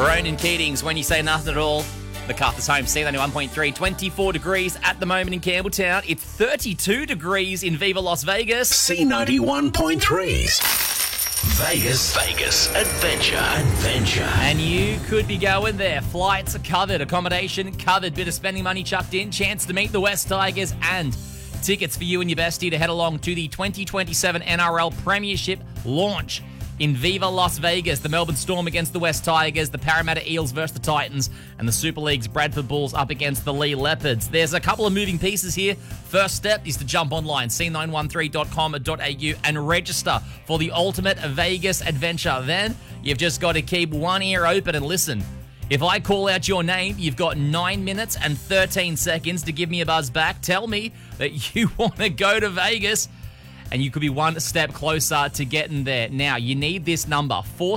Ronan Keatings, When You Say Nothing at All. MacArthur's home, C91.3, 24 degrees at the moment in Campbelltown. It's 32 degrees in Viva Las Vegas. C91.3's Vegas Adventure. And you could be going there. Flights are covered, accommodation covered, bit of spending money chucked in, chance to meet the West Tigers, and tickets for you and your bestie to head along to the 2027 NRL Premiership launch in Viva Las Vegas. The Melbourne Storm against the West Tigers, the Parramatta Eels versus the Titans, and the Super League's Bradford Bulls up against the Lee Leopards. There's a couple of moving pieces here. First step is to jump online, c913.com.au, and register for the ultimate Vegas adventure. Then you've just got to keep one ear open and listen. If I call out your name, you've got 9 minutes and 13 seconds to give me a buzz back. Tell me that you want to go to Vegas, and you could be one step closer to getting there. Now, you need this number,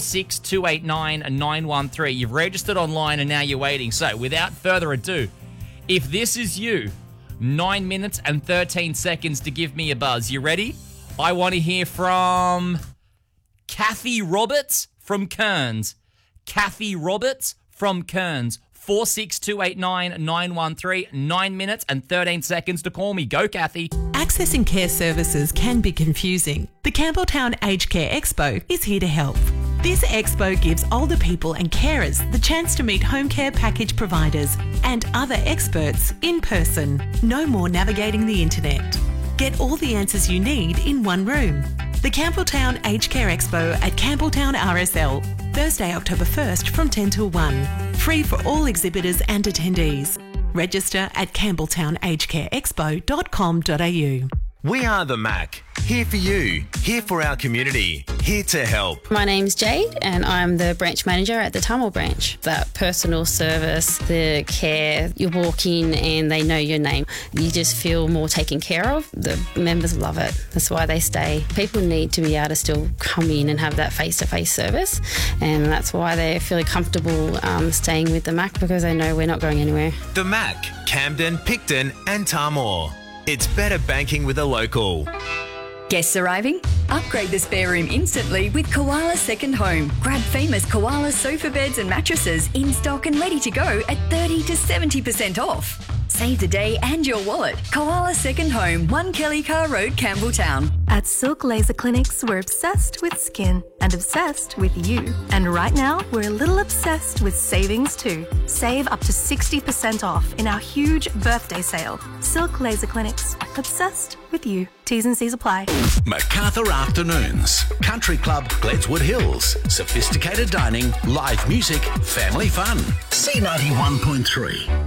46289-913. You've registered online and now you're waiting. So, without further ado, if this is you, 9 minutes and 13 seconds to give me a buzz. You ready? I want to hear from Kathy Roberts from Kearns. Kathy Roberts from Kearns. 46289-913. 9 minutes and 13 seconds to call me. Go, Kathy. Accessing care services can be confusing. The Campbelltown Aged Care Expo is here to help. This expo gives older people and carers the chance to meet home care package providers and other experts in person. No more navigating the internet. Get all the answers you need in one room. The Campbelltown Aged Care Expo at Campbelltown RSL, Thursday, October 1st from 10 till 1. Free for all exhibitors and attendees. Register at campbelltownagedcareexpo.com.au. We are the Mac. Here for you. Here for our community. Here to help. My name's Jade and I'm the branch manager at the Tamil branch. That personal service, the care, you walk in and they know your name. You just feel more taken care of. The members love it. That's why they stay. People need to be able to still come in and have that face-to-face service, and that's why they're feeling comfortable staying with the Mac, because they know we're not going anywhere. The Mac, Camden, Picton and Tamor. It's better banking with a local. Guests arriving? Upgrade the spare room instantly with Koala Second Home. Grab famous Koala sofa beds and mattresses in stock and ready to go at 30 to 70% off. Save the day and your wallet. Koala Second Home, 1 Kelly Car Road, Campbelltown. At Silk Laser Clinics, we're obsessed with skin and obsessed with you. And right now, we're a little obsessed with savings too. Save up to 60% off in our huge birthday sale. Silk Laser Clinics, obsessed with you. T's and C's apply. MacArthur Afternoons. Country Club, Gledswood Hills. Sophisticated dining, live music, family fun. C91.3.